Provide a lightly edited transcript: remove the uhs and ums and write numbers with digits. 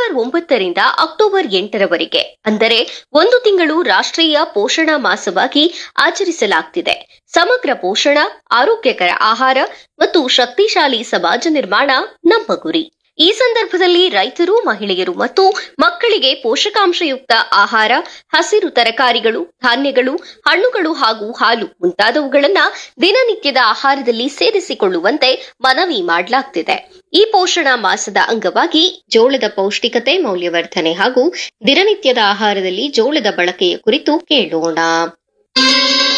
September 9ರಿಂದ October 8ರವರೆಗೆ ಅಂದರೆ ಒಂದು ತಿಂಗಳು ರಾಷ್ಟ್ರೀಯ ಪೋಷಣ ಮಾಸವಾಗಿ ಆಚರಿಸಲಾಗುತ್ತಿದೆ. ಸಮಗ್ರ ಪೋಷಣ, ಆರೋಗ್ಯಕರ ಆಹಾರ ಮತ್ತು ಶಕ್ತಿಶಾಲಿ ಸಮಾಜ ನಿರ್ಮಾಣ ನಮ್ಮ ಗುರಿ. ಈ ಸಂದರ್ಭದಲ್ಲಿ ರೈತರು, ಮಹಿಳೆಯರು ಮತ್ತು ಮಕ್ಕಳಿಗೆ ಪೋಷಕಾಂಶಯುಕ್ತ ಆಹಾರ, ಹಸಿರು ತರಕಾರಿಗಳು, ಧಾನ್ಯಗಳು, ಹಣ್ಣುಗಳು ಹಾಗೂ ಹಾಲು ಮುಂತಾದವುಗಳನ್ನು ದಿನನಿತ್ಯದ ಆಹಾರದಲ್ಲಿ ಸೇರಿಸಿಕೊಳ್ಳುವಂತೆ ಮನವಿ ಮಾಡಲಾಗುತ್ತಿದೆ. ಈ ಪೋಷಣಾ ಮಾಸದ ಅಂಗವಾಗಿ ಜೋಳದ ಪೌಷ್ಟಿಕತೆ, ಮೌಲ್ಯವರ್ಧನೆ ಹಾಗೂ ದಿನನಿತ್ಯದ ಆಹಾರದಲ್ಲಿ ಜೋಳದ ಬಳಕೆಯ ಕುರಿತು ಕೇಳೋಣ.